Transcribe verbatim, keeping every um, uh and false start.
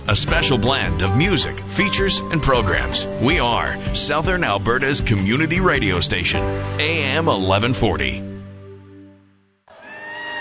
A special blend of music, features, and programs. We are Southern Alberta's community radio station, A M eleven forty.